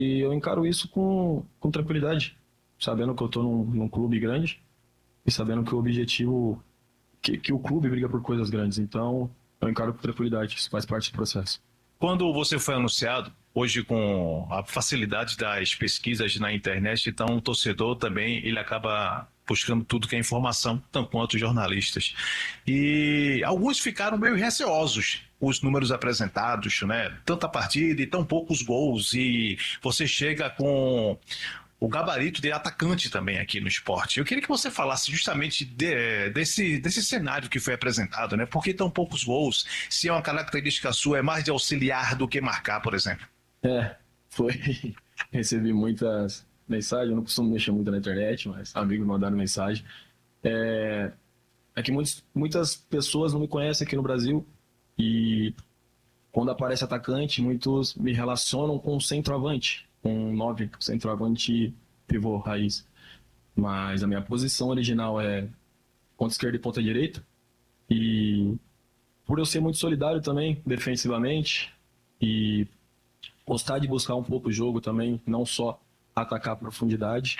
E eu encaro isso com tranquilidade, sabendo que eu tô num clube grande e sabendo que o objetivo, que o clube briga por coisas grandes. Então, eu encaro com tranquilidade, isso faz parte do processo. Quando você foi anunciado, hoje com a facilidade das pesquisas na internet, então o torcedor também ele acaba buscando tudo que é informação, tanto quanto os jornalistas. E alguns ficaram meio receosos com os números apresentados, né? Tanta partida e tão poucos gols, e você chega com o gabarito de atacante também aqui no esporte. Eu queria que você falasse justamente desse cenário que foi apresentado, né? Por que tão poucos gols? Se é uma característica sua, é mais de auxiliar do que marcar, por exemplo. É, foi. Recebi muitas mensagens, eu não costumo mexer muito na internet, mas amigos mandaram mensagem. É, é que muitas pessoas não me conhecem aqui no Brasil e quando aparece atacante, muitos me relacionam com o centroavante, com um 9, centroavante pivô raiz. Mas a minha posição original é ponta esquerda e ponta direita. E por eu ser muito solidário também, defensivamente, e gostar de buscar um pouco o jogo também, não só atacar a profundidade,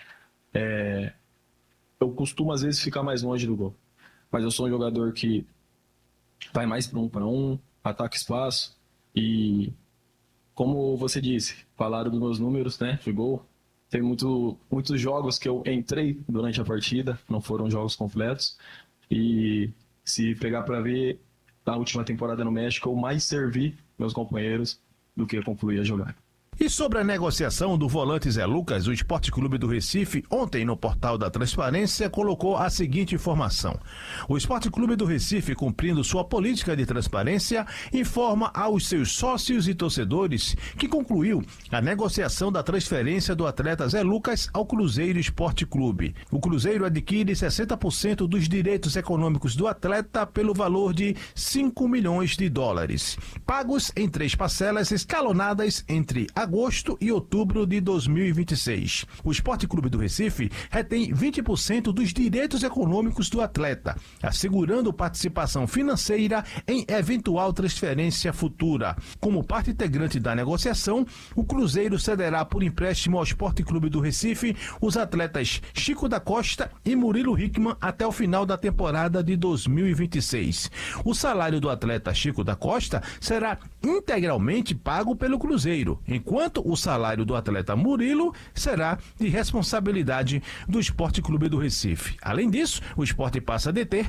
eu costumo às vezes ficar mais longe do gol. Mas eu sou um jogador que vai mais para um, ataca espaço e, como você disse, falaram dos meus números, né, de gol. Tem muitos jogos que eu entrei durante a partida, não foram jogos completos. E se pegar para ver, na última temporada no México, eu mais servi meus companheiros do que concluí a jogar. E sobre a negociação do volante Zé Lucas, o Esporte Clube do Recife, ontem no portal da Transparência, colocou a seguinte informação. O Esporte Clube do Recife, cumprindo sua política de transparência, informa aos seus sócios e torcedores que concluiu a negociação da transferência do atleta Zé Lucas ao Cruzeiro Esporte Clube. O Cruzeiro adquire 60% dos direitos econômicos do atleta pelo valor de 5 milhões de dólares, pagos em 3 parcelas escalonadas entre agosto e outubro de 2026. O Esporte Clube do Recife retém 20% dos direitos econômicos do atleta, assegurando participação financeira em eventual transferência futura. Como parte integrante da negociação, o Cruzeiro cederá por empréstimo ao Esporte Clube do Recife os atletas Chico da Costa e Murilo Hickman até o final da temporada de 2026. O salário do atleta Chico da Costa será integralmente pago pelo Cruzeiro, enquanto o salário do atleta Murilo será de responsabilidade do Esporte Clube do Recife. Além disso, o esporte passa a deter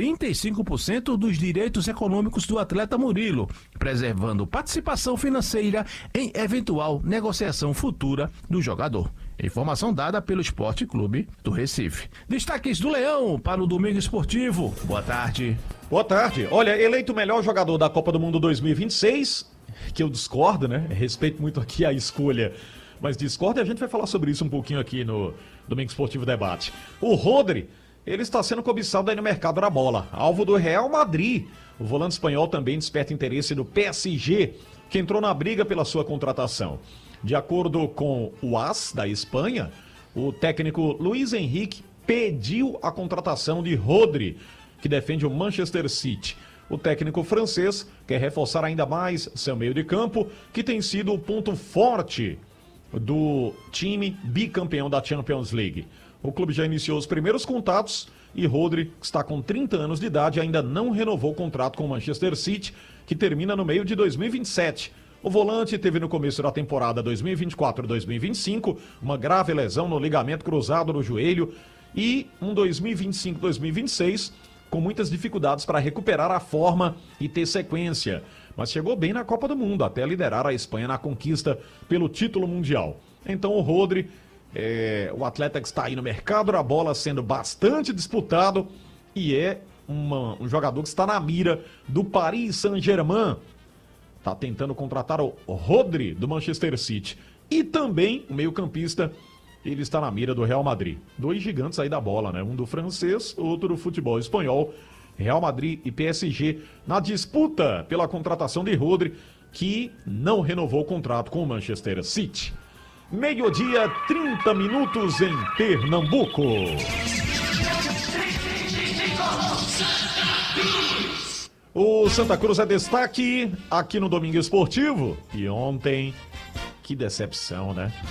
35% dos direitos econômicos do atleta Murilo, preservando participação financeira em eventual negociação futura do jogador. Informação dada pelo Esporte Clube do Recife. Destaques do Leão para o Domingo Esportivo. Boa tarde. Boa tarde. Olha, eleito o melhor jogador da Copa do Mundo 2026, que eu discordo, né? Respeito muito aqui a escolha, mas discordo e a gente vai falar sobre isso um pouquinho aqui no Domingo Esportivo Debate. O Rodri, ele está sendo cobiçado aí no mercado da bola, alvo do Real Madrid. O volante espanhol também desperta interesse do PSG, que entrou na briga pela sua contratação. De acordo com o AS da Espanha, o técnico Luis Henrique pediu a contratação de Rodri, que defende o Manchester City. O técnico francês quer reforçar ainda mais seu meio de campo, que tem sido o ponto forte do time bicampeão da Champions League. O clube já iniciou os primeiros contatos e Rodri, que está com 30 anos de idade, ainda não renovou o contrato com o Manchester City, que termina no meio de 2027. O volante teve no começo da temporada 2024-2025 uma grave lesão no ligamento cruzado no joelho e um 2025-2026 com muitas dificuldades para recuperar a forma e ter sequência. Mas chegou bem na Copa do Mundo, até liderar a Espanha na conquista pelo título mundial. Então o Rodri, o atleta que está aí no mercado da bola sendo bastante disputado e é um jogador que está na mira do Paris Saint-Germain. Está tentando contratar o Rodri do Manchester City. E também o meio-campista, ele está na mira do Real Madrid. 2 gigantes aí da bola, né? Um do francês, outro do futebol espanhol. Real Madrid e PSG na disputa pela contratação de Rodri, que não renovou o contrato com o Manchester City. 12h, 30 minutos em Pernambuco. O Santa Cruz é destaque aqui no Domingo Esportivo. E ontem, Que decepção, né?